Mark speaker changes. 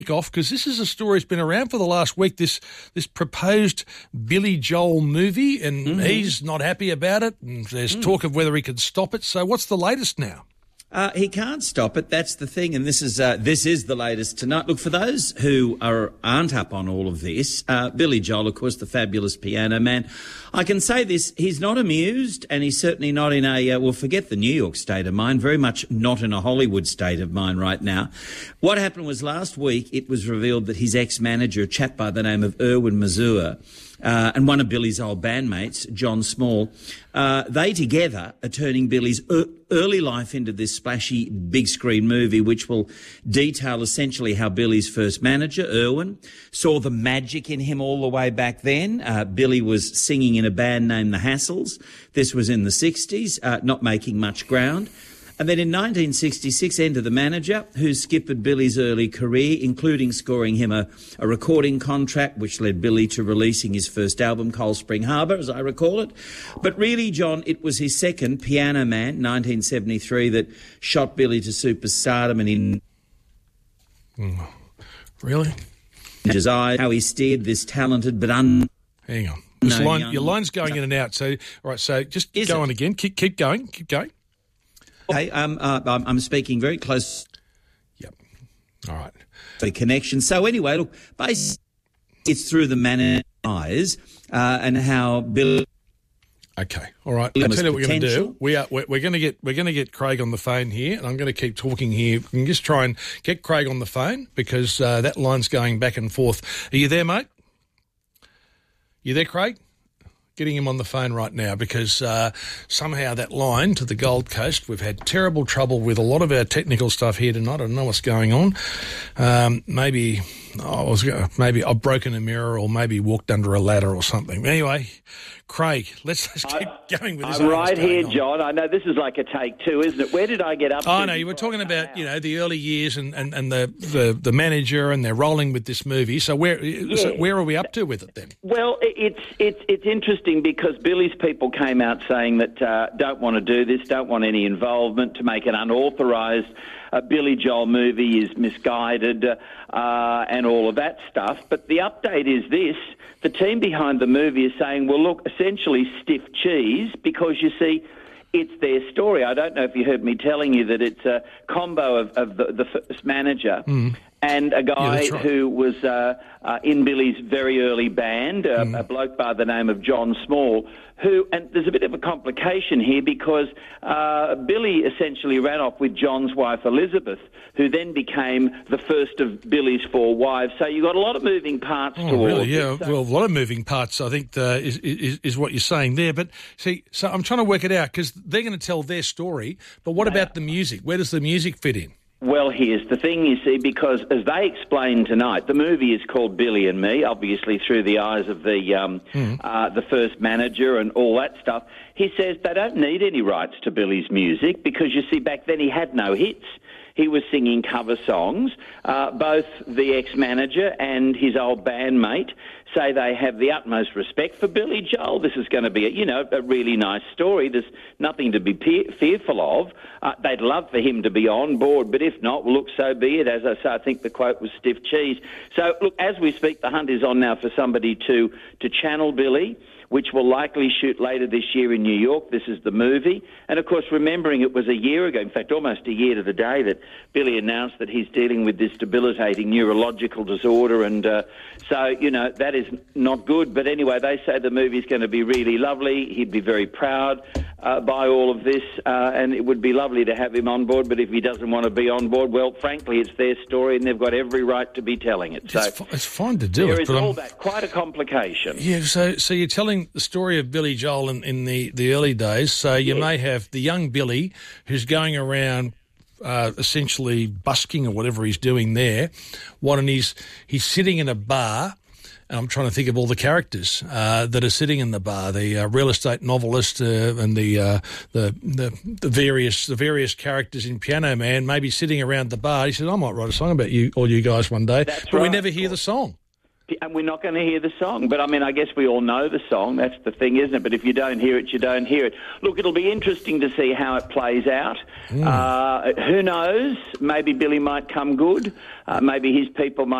Speaker 1: off, because this is a story that's been around for the last week, this proposed Billy Joel movie, and he's not happy about it, and there's talk of whether he can stop it. So what's the latest now?
Speaker 2: He can't stop it. That's the thing, and this is the latest tonight. Look, for those who aren't up on all of this, Billy Joel, of course, the fabulous piano man. I can say this: he's not amused, and he's certainly not in a forget the New York state of mind. Very much not in a Hollywood state of mind right now. What happened was last week it was revealed that his ex-manager, a chap by the name of Erwin Mazur, and one of Billy's old bandmates, John Small, they together are turning Billy's early life into this splashy big screen movie, which will detail essentially how Billy's first manager, Erwin, saw the magic in him all the way back then. Billy was singing in a band named the Hassles. This was in the 60s, not making much ground. And then in 1966, enter the manager who skippered Billy's early career, including scoring him a recording contract, which led Billy to releasing his first album, Cold Spring Harbor, as I recall it. But really, John, it was his second, Piano Man, 1973, that shot Billy to superstardom, and
Speaker 1: Really?
Speaker 2: His eye, how he steered this talented but Hang
Speaker 1: on. Your line's going in and out. So, all right, so just go on again. Keep going. Keep going.
Speaker 2: Okay, I'm speaking very close.
Speaker 1: Yep. All right.
Speaker 2: The connection. So anyway, look, basically, it's through the manager's eyes and how Bill.
Speaker 1: Okay. All right. I'll tell you what we're going to do. We're going to get Craig on the phone here, and I'm going to keep talking here. We can just try and get Craig on the phone because that line's going back and forth. Are you there, mate? You there, Craig? Getting him on the phone right now because somehow that line to the Gold Coast, we've had terrible trouble with a lot of our technical stuff here tonight. I don't know what's going on. Maybe I've broken a mirror or maybe walked under a ladder or something. Anyway, Craig, let's keep going with this.
Speaker 3: I'm right here, John. I know this is like a take two, isn't it? Where did I get up to?
Speaker 1: Oh, no, you were talking about, the early years and the manager, and they're rolling with this movie. So where are we up to with it then?
Speaker 3: Well, it's interesting because Billy's people came out saying that don't want to do this, don't want any involvement, to make an unauthorised Billy Joel movie is misguided and all of that stuff. But the update is this. The team behind the movie is saying, well, look, essentially stiff cheese, because you see, it's their story. I don't know if you heard me telling you that it's a combo of the first manager and a guy who was in Billy's very early band, a bloke by the name of John Small, and there's a bit of a complication here because Billy essentially ran off with John's wife Elizabeth, who then became the first of Billy's four wives. So you've got a lot of moving parts towards
Speaker 1: really? Yeah, well, a lot of moving parts, I think, is what you're saying there. But see, so I'm trying to work it out because they're going to tell their story, but what about the music? Where does the music fit in?
Speaker 3: Well, here's the thing, you see, because as they explained tonight, the movie is called Billy and Me, obviously through the eyes of the first manager and all that stuff. He says they don't need any rights to Billy's music because, you see, back then he had no hits. He was singing cover songs. Both the ex-manager and his old bandmate say they have the utmost respect for Billy Joel. This is going to be, a really nice story. There's nothing to be fearful of. They'd love for him to be on board, but if not, well, look, so be it. As I say, I think the quote was stiff cheese. So, look, as we speak, the hunt is on now for somebody to channel Billy, which will likely shoot later this year in New York. This is the movie. And, of course, remembering it was a year ago, in fact, almost a year to the day, that Billy announced that he's dealing with this debilitating neurological disorder. And so, that is not good. But anyway, they say the movie's going to be really lovely. He'd be very proud by all of this. And it would be lovely to have him on board. But if he doesn't want to be on board, well, frankly, it's their story and they've got every right to be telling it. So
Speaker 1: it's fine to do it.
Speaker 3: There is all that, quite a complication.
Speaker 1: Yeah, so you're telling the story of Billy Joel in the early days. So you may have the young Billy who's going around essentially busking or whatever he's doing there. And he's sitting in a bar. And I'm trying to think of all the characters that are sitting in the bar. The real estate novelist and the various characters in Piano Man maybe sitting around the bar. He said, I might write a song about you, all you guys, one day.
Speaker 3: That's
Speaker 1: but
Speaker 3: right.
Speaker 1: we never hear the song.
Speaker 3: And we're not going to hear the song. But, I mean, I guess we all know the song. That's the thing, isn't it? But if you don't hear it, you don't hear it. Look, it'll be interesting to see how it plays out. Who knows? Maybe Billy might come good. Maybe his people might